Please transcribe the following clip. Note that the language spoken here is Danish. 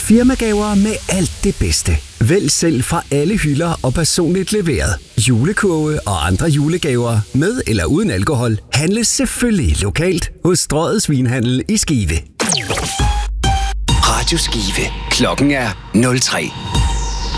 Firmagaver med alt det bedste. Vælg selv fra alle hylder og personligt leveret. Julekurve og andre julegaver med eller uden alkohol handles selvfølgelig lokalt hos Strøget Svinhandel i Skive. Radio Skive. Klokken er 03.